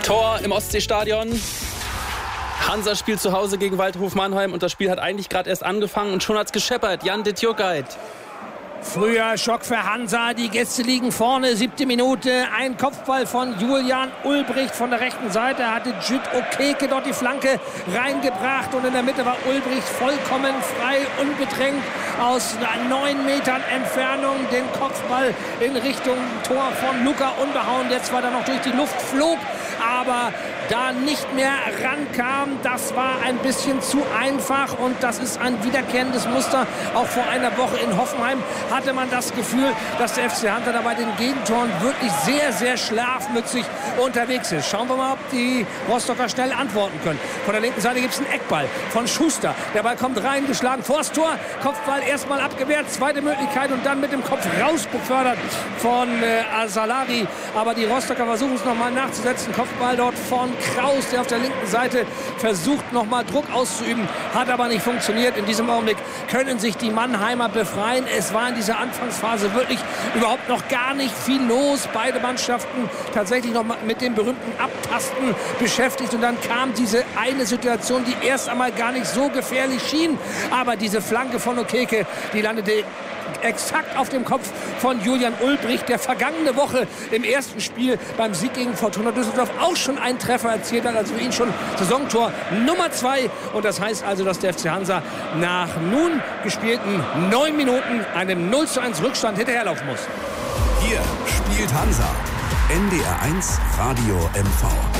Tor im Ostseestadion. Hansa spielt zu Hause gegen Waldhof Mannheim und das Spiel hat eigentlich gerade erst angefangen und schon hat's gescheppert. Jan de Tjurkait. Früher Schock für Hansa, die Gäste liegen vorne, 7. Minute, ein Kopfball von Julian Ulbricht von der rechten Seite, hatte Jüt Okeke dort die Flanke reingebracht und in der Mitte war Ulbricht vollkommen frei, unbedrängt aus 9 Metern Entfernung den Kopfball in Richtung Tor von Luca Unbehauen, der zwar dann noch durch die Luft flog, aber da nicht mehr rankam. Das war ein bisschen zu einfach und das ist ein wiederkehrendes Muster. Auch vor einer Woche in Hoffenheim hatte man das Gefühl, dass der FC Hansa da bei den Gegentoren wirklich sehr, sehr schlafmützig unterwegs ist. Schauen wir mal, ob die Rostocker schnell antworten können. Von der linken Seite gibt es einen Eckball von Schuster. Der Ball kommt reingeschlagen vors Tor. Kopfball erstmal abgewehrt. Zweite Möglichkeit und dann mit dem Kopf raus befördert von Azalari. Aber die Rostocker versuchen es nochmal nachzusetzen. Kopfball dort von Kraus, der auf der linken Seite versucht, nochmal Druck auszuüben. Hat aber nicht funktioniert. In diesem Augenblick können sich die Mannheimer befreien. Es war in dieser Anfangsphase wirklich überhaupt noch gar nicht viel los. Beide Mannschaften tatsächlich noch mit dem berühmten Abtasten beschäftigt. Und dann kam diese eine Situation, die erst einmal gar nicht so gefährlich schien. Aber diese Flanke von Okeke, die landete exakt auf dem Kopf von Julian Ulbricht, der vergangene Woche im ersten Spiel beim Sieg gegen Fortuna Düsseldorf auch schon einen Treffer erzielt hat, also für ihn schon Saisontor Nummer 2. Und das heißt also, dass der FC Hansa nach nun gespielten 9 Minuten einem 0:1 Rückstand hinterherlaufen muss. Hier spielt Hansa. NDR 1 Radio MV.